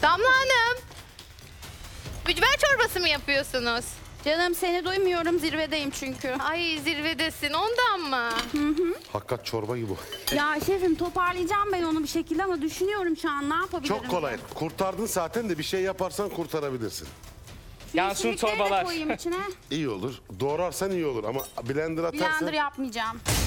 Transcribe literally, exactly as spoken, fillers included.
Damla Hanım. Mücver çorbası mı yapıyorsunuz? Canım seni duymuyorum, zirvedeyim çünkü. Ay zirvedesin ondan mı? Hakikat çorba gibi. Ya şefim toparlayacağım ben onu bir şekilde ama düşünüyorum şu an ne yapabilirim. Çok kolay. Kurtardın zaten de bir şey yaparsan kurtarabilirsin. Yansın Yeşillikleri de torbalar. koyayım içine. İyi olur. Doğrarsan iyi olur ama blender atarsan... Blender yapmayacağım.